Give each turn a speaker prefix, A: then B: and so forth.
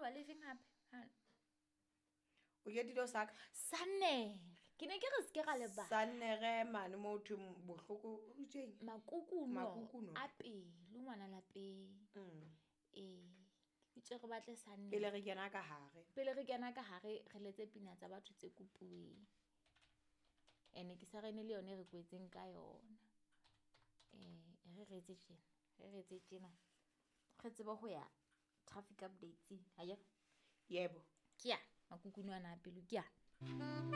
A: wa lefeng gape
B: o ke dilo saka
A: Sanne ke ne ke re se ke ga leba
B: Sannege mane mo thwe bohloko o utseng
A: makukuno a pelo ngwana lapeng ke itse re batle Sanne
B: pele re kena ka hare
A: re letse pina tsa batho tse kopuweng ene ke sa rene le yone re kwetseng ka yona re etse tjena re tseba go ya traffic updates ha ya
B: yebo
A: ke ya makukuno ana a pelo ke ya